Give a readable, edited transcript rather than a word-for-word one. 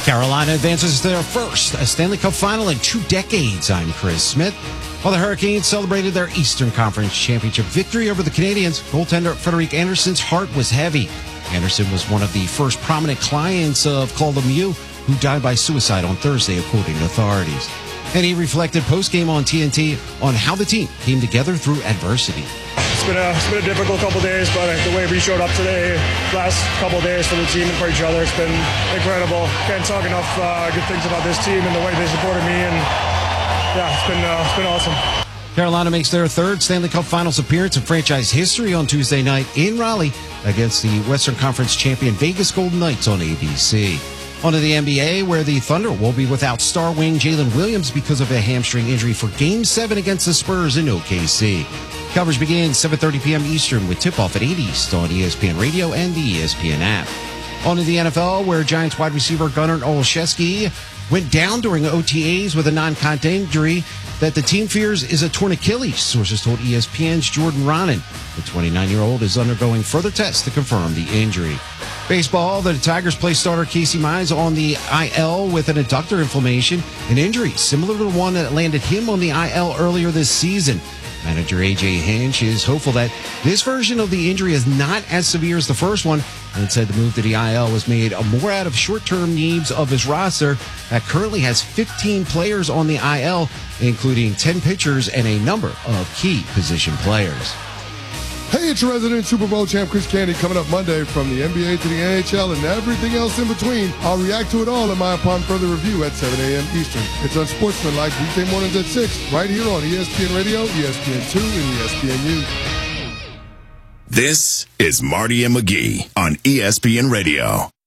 Carolina advances to their first Stanley Cup final in 2 decades. I'm Chris Smith. While the Hurricanes celebrated their Eastern Conference Championship victory over the Canadiens, goaltender Frederik Andersen's heart was heavy. Andersen was one of the first prominent clients of Claude Lemieux, who died by suicide on Thursday, according to authorities. And he reflected post-game on TNT on how the team came together through adversity. It's been a difficult couple days, but the way we showed up today, last couple days for the team and for each other, it's been incredible. Can't talk enough good things about this team and the way they supported me, and yeah, it's been awesome. Carolina makes their third Stanley Cup Finals appearance in franchise history on Tuesday night in Raleigh against the Western Conference champion Vegas Golden Knights on ABC. On to the NBA, where the Thunder will be without star wing Jalen Williams because of a hamstring injury for Game 7 against the Spurs in OKC. Coverage begins 7:30 p.m. Eastern with tip-off at 8 East on ESPN Radio and the ESPN app. On to the NFL, where Giants wide receiver Gunnar Olszewski went down during OTAs with a non-contact injury that the team fears is a torn Achilles, sources told ESPN's Jordan Raanan. The 29-year-old is undergoing further tests to confirm the injury. Baseball, the Tigers play starter Casey Mize on the IL with an adductor inflammation, an injury similar to the one that landed him on the IL earlier this season. Manager A.J. Hinch is hopeful that this version of the injury is not as severe as the first one, and said the move to the IL was made more out of short-term needs of his roster that currently has 15 players on the IL, including 10 pitchers and a number of key position players. Hey, it's your resident Super Bowl champ Chris Candy coming up Monday from the NBA to the NHL and everything else in between. I'll react to it all in my upon further review at 7 a.m. Eastern. It's Unsportsmanlike weekday mornings at 6 right here on ESPN Radio, ESPN2, and ESPNU. This is Marty and McGee on ESPN Radio.